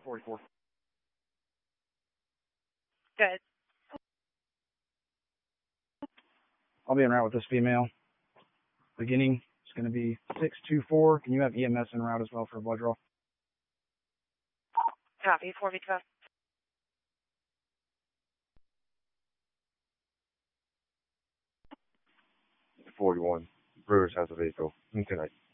44. Good. I'll be en route with this female. Beginning is going to be 624. Can you have EMS en route as well for a blood draw? Copy. 4V12. 41. Brewers has a vehicle. Okay.